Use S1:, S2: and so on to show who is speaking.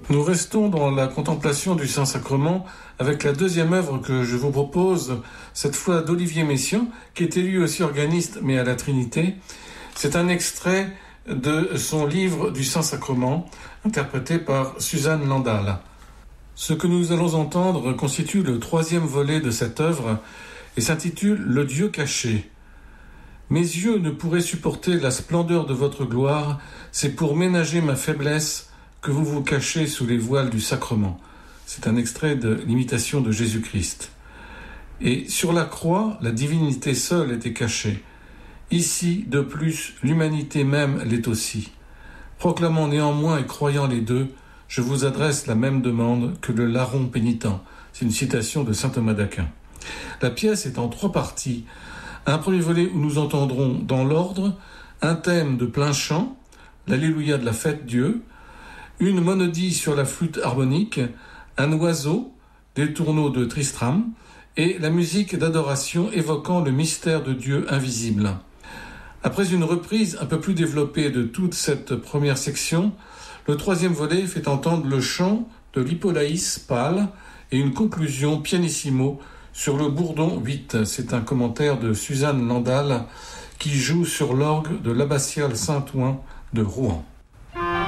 S1: Nous restons dans la contemplation du Saint-Sacrement avec la deuxième œuvre que je vous propose, cette fois d'Olivier Messiaen, qui était lui aussi organiste, mais à la Trinité. C'est un extrait de son livre du Saint-Sacrement, interprété par Suzanne Landal. Ce que nous allons entendre constitue le troisième volet de cette œuvre et s'intitule « Le Dieu caché ». Mes yeux ne pourraient supporter la splendeur de votre gloire, c'est pour ménager ma faiblesse que vous vous cachez sous les voiles du sacrement. C'est un extrait de l'Imitation de Jésus-Christ. Et sur la croix, la divinité seule était cachée. Ici, de plus, l'humanité même l'est aussi. Proclamant néanmoins et croyant les deux, je vous adresse la même demande que le larron pénitent. C'est une citation de saint Thomas d'Aquin. La pièce est en 3 parties. Un premier volet où nous entendrons, dans l'ordre, un thème de plein chant, l'Alléluia de la fête Dieu, une monodie sur la flûte harmonique, un oiseau, des tourneaux de Tristram, et la musique d'adoration évoquant le mystère de Dieu invisible. Après une reprise un peu plus développée de toute cette première section, le troisième volet fait entendre le chant de l'Hippolaïs pâle et une conclusion pianissimo sur le bourdon 8. C'est un commentaire de Suzanne Landal qui joue sur l'orgue de l'abbatiale Saint-Ouen de Rouen.